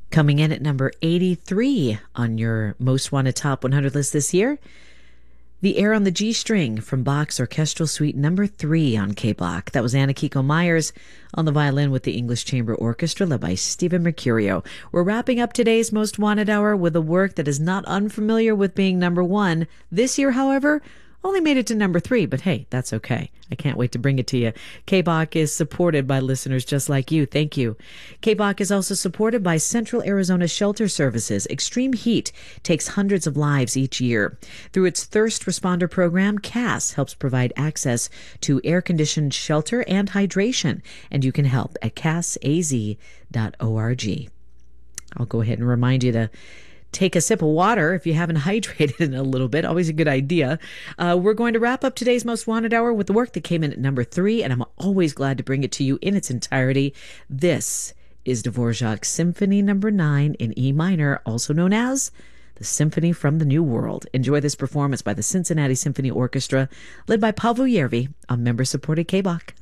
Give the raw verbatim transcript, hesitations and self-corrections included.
Coming in at number eighty-three on your Most Wanted Top one hundred list this year, The Air on the G String from Bach's Orchestral Suite number three on K-Block. That was Anna Kiko Myers on the violin with the English Chamber Orchestra led by Stephen Mercurio. We're wrapping up today's Most Wanted Hour with a work that is not unfamiliar with being number one. This year, however, only made it to number three, but hey, that's okay. I can't wait to bring it to you. K-Bach is supported by listeners just like you. Thank you. K-Bach is also supported by Central Arizona Shelter Services. Extreme heat takes hundreds of lives each year. Through its Thirst Responder program, C A S helps provide access to air-conditioned shelter and hydration, and you can help at cas a z dot org. I'll go ahead and remind you to take a sip of water if you haven't hydrated in a little bit. Always a good idea. Uh, we're going to wrap up today's Most Wanted Hour with the work that came in at number three, and I'm always glad to bring it to you in its entirety. This is Dvorak's Symphony Number Nine in E minor, also known as the Symphony from the New World. Enjoy this performance by the Cincinnati Symphony Orchestra, led by Pavel Yervi on member-supported K-Bach.